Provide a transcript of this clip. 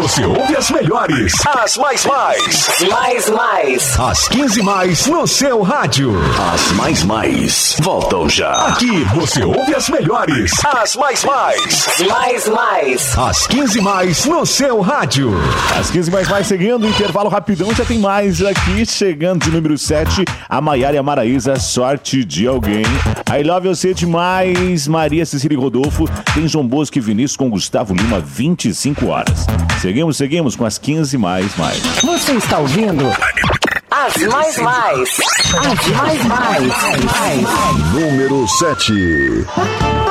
você ouve as melhores, as mais. As 15 mais no seu rádio. As mais. Voltam já. Aqui você ouve as melhores, as mais. As 15 mais no seu rádio. As 15 mais seguindo, intervalo rapidão, já tem mais aqui, chegando de número 7, a Maiara e a Maraísa, Sorte de Alguém. I Love Você demais, Maria Cecília e Rodolfo, tem João Bosco e Vinícius com Gustavo Lima, 25 horas. Seguimos com as 15 mais. Você está ouvindo? As mais. Número 7.